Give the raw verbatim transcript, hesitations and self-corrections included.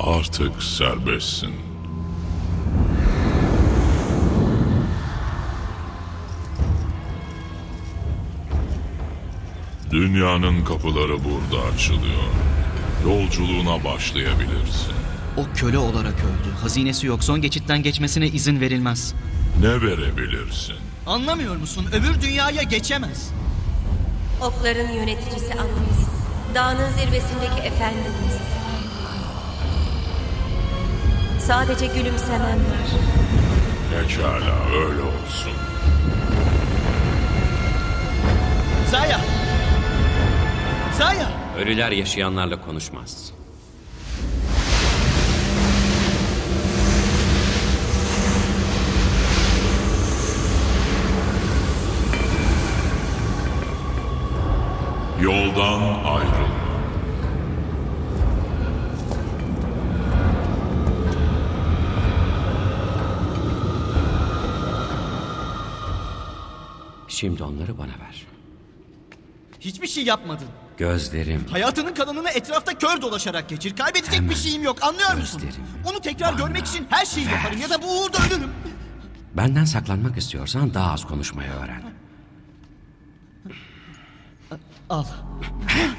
Artık serbestsin. Dünyanın kapıları burada açılıyor. Yolculuğuna başlayabilirsin. O köle olarak öldü. Hazinesi yok. Son geçitten geçmesine izin verilmez. Ne verebilirsin? Anlamıyor musun? Öbür dünyaya geçemez. Okların yöneticisi Anubis. Dağın zirvesindeki efendimiz. Sadece gülümsemem var. Pekala, öyle olsun. Zaya! Zaya! Ölüler yaşayanlarla konuşmaz. Yoldan ayrılma. Şimdi onları bana ver. Hiçbir şey yapmadın. Gözlerim. Hayatının kalanını etrafta kör dolaşarak geçir. Kaybedecek Hemen bir şeyim yok, anlıyor musun? gözlerim Onu tekrar bana görmek için her şeyi ver. yaparım ya da bu uğurda ölürüm. Benden saklanmak istiyorsan daha az konuşmayı öğren. Al.